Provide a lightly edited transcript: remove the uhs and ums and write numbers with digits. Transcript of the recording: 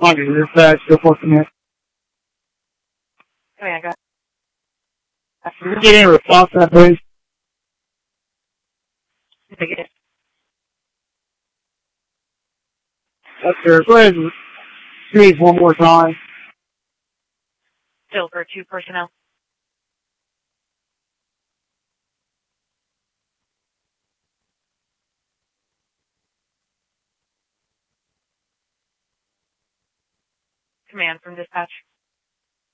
On your dispatch, still posting it. Oh, yeah, I got it. Can we get any response to that, please? Negative. That's fair. Go ahead and please one more time. Still for 2 personnel. Command from dispatch.